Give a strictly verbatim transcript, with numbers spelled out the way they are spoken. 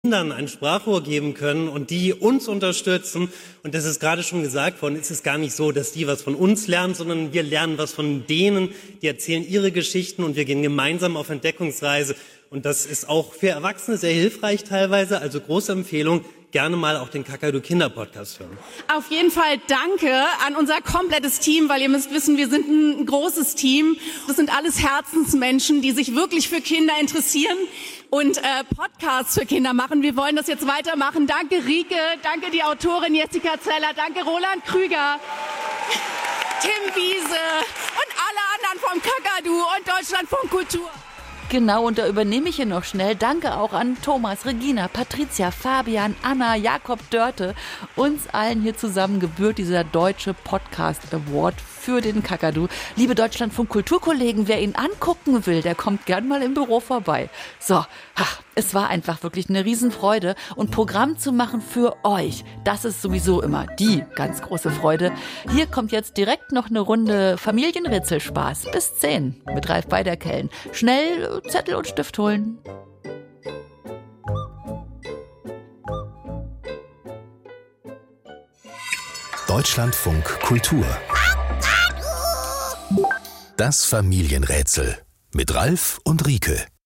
Kindern ein Sprachrohr geben können und die uns unterstützen. Und das ist gerade schon gesagt worden, es ist gar nicht so, dass die was von uns lernen, sondern wir lernen was von denen, die erzählen ihre Geschichten und wir gehen gemeinsam auf Entdeckungsreise. Und das ist auch für Erwachsene sehr hilfreich teilweise, also große Empfehlung. Gerne mal auch den Kakadu-Kinder-Podcast hören. Auf jeden Fall danke an unser komplettes Team, weil ihr müsst wissen, wir sind ein großes Team. Das sind alles Herzensmenschen, die sich wirklich für Kinder interessieren und äh, Podcasts für Kinder machen. Wir wollen das jetzt weitermachen. Danke Rike, danke die Autorin Jessica Zeller, danke Roland Krüger, Tim Wiese und alle anderen vom Kakadu und Deutschlandfunk Kultur. Genau, und da übernehme ich hier noch schnell. Danke auch an Thomas, Regina, Patricia, Fabian, Anna, Jakob Dörte. Uns allen hier zusammen gebührt dieser Deutsche Podcast Award für den Kakadu. Liebe Deutschlandfunk Kulturkollegen, wer ihn angucken will, der kommt gern mal im Büro vorbei. So, ach, es war einfach wirklich eine Riesenfreude. Und Programm zu machen für euch, das ist sowieso immer die ganz große Freude. Hier kommt jetzt direkt noch eine Runde Familienrätselspaß. Bis zehn mit Ralf Beiderkellen. Schnell Zettel und Stift holen. Deutschlandfunk Kultur. Das Familienrätsel mit Ralf und Rike.